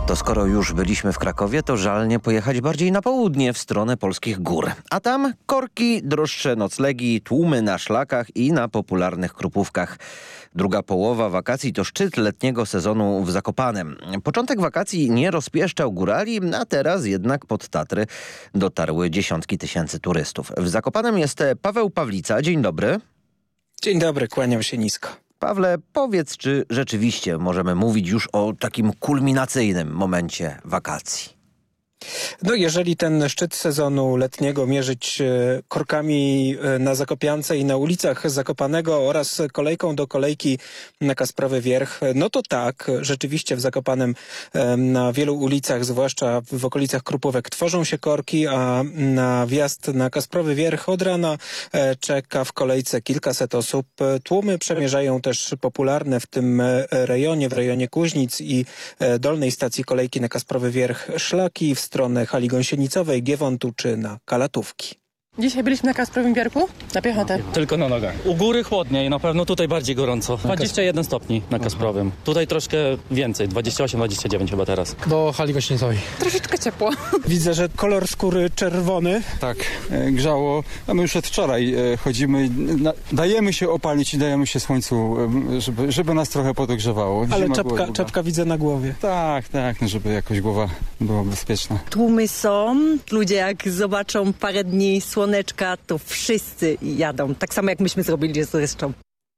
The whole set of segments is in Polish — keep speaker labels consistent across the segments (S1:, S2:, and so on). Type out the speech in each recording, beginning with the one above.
S1: To skoro już byliśmy w Krakowie, to żal nie pojechać bardziej na południe, w stronę polskich gór. A tam korki, droższe noclegi, tłumy na szlakach i na popularnych Krupówkach. Druga połowa wakacji to szczyt letniego sezonu w Zakopanem. Początek wakacji nie rozpieszczał górali, a teraz jednak pod Tatry dotarły dziesiątki tysięcy turystów. W Zakopanem jest Paweł Pawlica. Dzień dobry.
S2: Dzień dobry, kłaniam się nisko.
S1: Pawle, powiedz, czy rzeczywiście możemy mówić już o takim kulminacyjnym momencie wakacji?
S2: No jeżeli ten szczyt sezonu letniego mierzyć korkami na Zakopiance i na ulicach Zakopanego oraz kolejką do kolejki na Kasprowy Wierch, no to tak, rzeczywiście w Zakopanem na wielu ulicach, zwłaszcza w okolicach Krupówek, tworzą się korki, a na wjazd na Kasprowy Wierch od rana czeka w kolejce kilkaset osób. Tłumy przemierzają też popularne w tym rejonie, w rejonie Kuźnic i dolnej stacji kolejki na Kasprowy Wierch szlaki w stronę Hali Gąsienicowej, Giewontu czy na Kalatówki.
S3: Dzisiaj byliśmy na Kasprowym Wierchu na piechotę.
S4: Tylko na nogach. U góry chłodniej, na pewno tutaj bardziej gorąco. 21 stopni na Kasprowym. Tutaj troszkę więcej, 28-29 chyba teraz.
S5: Do Hali Gąsienicowej.
S3: Troszeczkę ciepło.
S2: Widzę, że kolor skóry czerwony.
S6: Tak, grzało. A my już od wczoraj chodzimy, dajemy się opalić i dajemy się słońcu, żeby nas trochę podogrzewało.
S2: Ale czapka widzę na głowie.
S6: Tak, no żeby jakoś głowa była bezpieczna.
S7: Tłumy są, ludzie jak zobaczą parę dni słoneczka, to wszyscy jadą. Tak samo jak myśmy zrobili zresztą.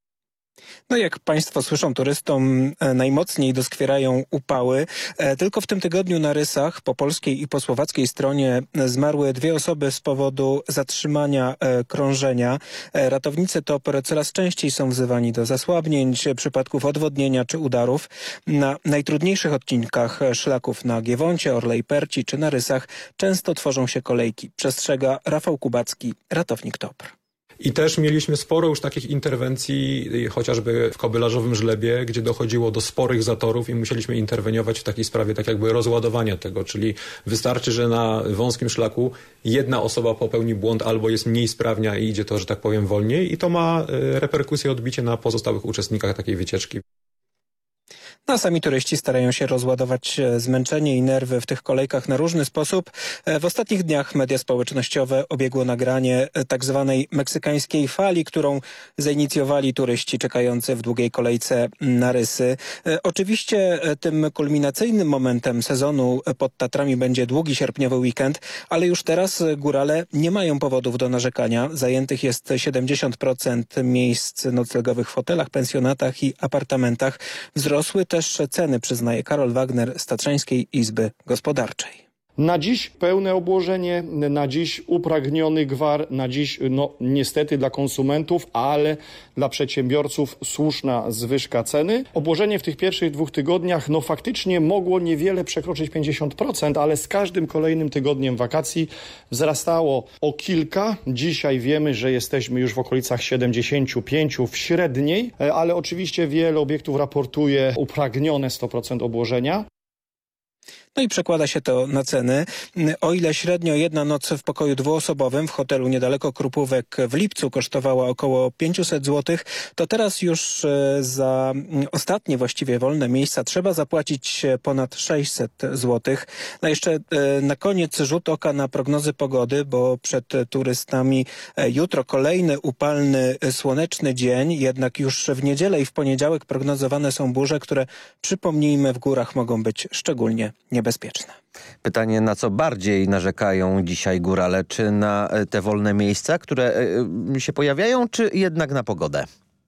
S2: No jak Państwo słyszą, turystom najmocniej doskwierają upały. Tylko w tym tygodniu na Rysach po polskiej i po słowackiej stronie zmarły 2 osoby z powodu zatrzymania krążenia. Ratownicy TOPR coraz częściej są wzywani do zasłabnięć, przypadków odwodnienia czy udarów. Na najtrudniejszych odcinkach szlaków na Giewoncie, Orlej Perci czy na Rysach często tworzą się kolejki. Przestrzega Rafał Kubacki, ratownik TOPR.
S8: I też mieliśmy sporo już takich interwencji, chociażby w Kobylarzowym Żlebie, gdzie dochodziło do sporych zatorów i musieliśmy interweniować w takiej sprawie tak jakby rozładowania tego, czyli wystarczy, że na wąskim szlaku jedna osoba popełni błąd albo jest mniej sprawnia i idzie to, że tak powiem, wolniej i to ma reperkusje, odbicie na pozostałych uczestnikach takiej wycieczki.
S2: No, a sami turyści starają się rozładować zmęczenie i nerwy w tych kolejkach na różny sposób. W ostatnich dniach media społecznościowe obiegło nagranie tak zwanej meksykańskiej fali, którą zainicjowali turyści czekający w długiej kolejce na Rysy. Oczywiście tym kulminacyjnym momentem sezonu pod Tatrami będzie długi sierpniowy weekend, ale już teraz górale nie mają powodów do narzekania. Zajętych jest 70% miejsc noclegowych w hotelach, pensjonatach i apartamentach. Wzrosły też ceny, przyznaje Karol Wagner z Tatrzańskiej Izby Gospodarczej.
S9: Na dziś pełne obłożenie, na dziś upragniony gwar, na dziś niestety dla konsumentów, ale dla przedsiębiorców słuszna zwyżka ceny. Obłożenie w tych pierwszych 2 tygodniach faktycznie mogło niewiele przekroczyć 50%, ale z każdym kolejnym tygodniem wakacji wzrastało o kilka. Dzisiaj wiemy, że jesteśmy już w okolicach 75 w średniej, ale oczywiście wiele obiektów raportuje upragnione 100% obłożenia.
S2: No i przekłada się to na ceny. O ile średnio jedna noc w pokoju dwuosobowym w hotelu niedaleko Krupówek w lipcu kosztowała około 500 zł, to teraz już za ostatnie właściwie wolne miejsca trzeba zapłacić ponad 600 zł. No jeszcze na koniec rzut oka na prognozy pogody, bo przed turystami jutro kolejny upalny, słoneczny dzień, jednak już w niedzielę i w poniedziałek prognozowane są burze, które przypomnijmy w górach mogą być szczególnie niebezpieczne.
S1: Pytanie, na co bardziej narzekają dzisiaj górale? Czy na te wolne miejsca, które się pojawiają, czy jednak na pogodę?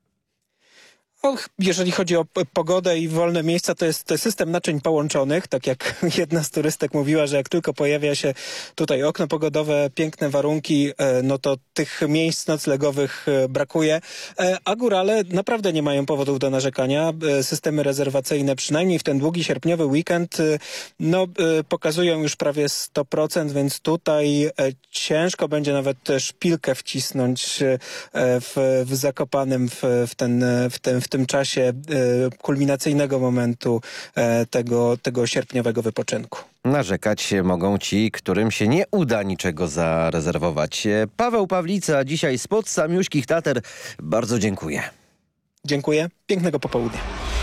S2: Jeżeli chodzi o pogodę i wolne miejsca, to jest system naczyń połączonych. Tak jak jedna z turystek mówiła, że jak tylko pojawia się tutaj okno pogodowe, piękne warunki, no to tych miejsc noclegowych brakuje. A górale naprawdę nie mają powodów do narzekania. Systemy rezerwacyjne, przynajmniej w ten długi sierpniowy weekend, pokazują już prawie 100%, więc tutaj ciężko będzie nawet szpilkę wcisnąć w Zakopanem w tym czasie kulminacyjnego momentu tego sierpniowego wypoczynku.
S1: Narzekać mogą ci, którym się nie uda niczego zarezerwować. Paweł Pawlica dzisiaj spod Samiuśkich Tater. Bardzo dziękuję.
S2: Dziękuję. Pięknego popołudnia.